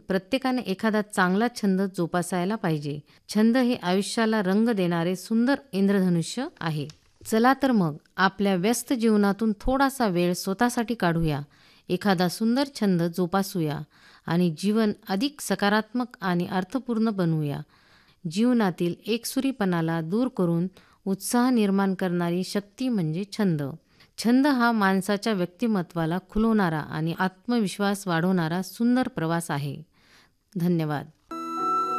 प्रत्येकाने एखादा चांगला छंद जोपासायला पाहिजे. छंद हे आयुष्याला रंग देणारे सुंदर इंद्रधनुष्य आहे. चला तर मग आपल्या व्यस्त जीवनातून थोडासा वेळ स्वतःसाठी काढूया, एखादा सुंदर छंद जोपासूया आणि जीवन अधिक सकारात्मक आणि अर्थपूर्ण बनवूया. जीवनातील एकसुरीपणाला दूर करून उत्साह निर्माण करणारी शक्ती म्हणजे छंद. छंद हा माणसाच्या व्यक्तिमत्वाला खुलवणारा आणि आत्मविश्वास वाढवणारा सुंदर प्रवास आहे. धन्यवाद.